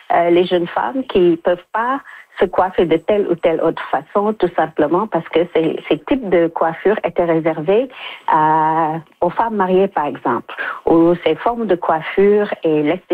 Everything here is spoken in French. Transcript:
les jeunes femmes qui peuvent pas se coiffer de telle ou telle autre façon, tout simplement parce que ces types de coiffures étaient réservés aux femmes mariées, par exemple, où ces formes de coiffure et l'esthétique